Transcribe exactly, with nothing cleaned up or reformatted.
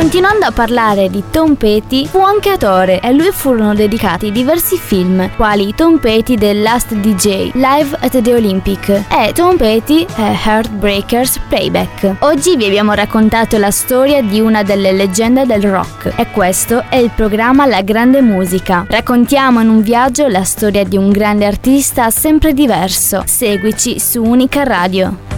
Continuando a parlare di Tom Petty, fu anche attore e a lui furono dedicati diversi film, quali Tom Petty The Last D J, Live at the Olympic e Tom Petty e Heartbreakers Playback. Oggi vi abbiamo raccontato la storia di una delle leggende del rock e questo è il programma La Grande Musica. Raccontiamo in un viaggio la storia di un grande artista sempre diverso. Seguici su Unica Radio.